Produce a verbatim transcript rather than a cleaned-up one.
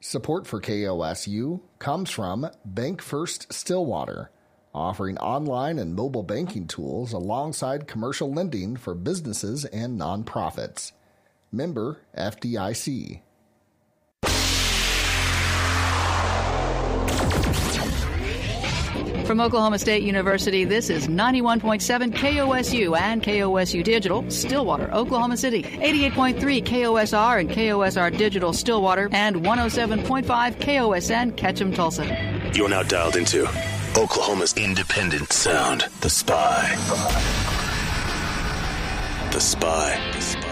Support for K O S U comes from Bank First Stillwater, offering online and mobile banking tools alongside commercial lending for businesses and nonprofits. Member F D I C. From Oklahoma State University, this is ninety-one point seven K O S U and K O S U Digital, Stillwater, Oklahoma City. eighty-eight point three K O S R and K O S R Digital, Stillwater, and one oh seven point five K O S N, Ketchum, Tulsa. You're now dialed into Oklahoma's independent sound, The Spy. The Spy. The Spy.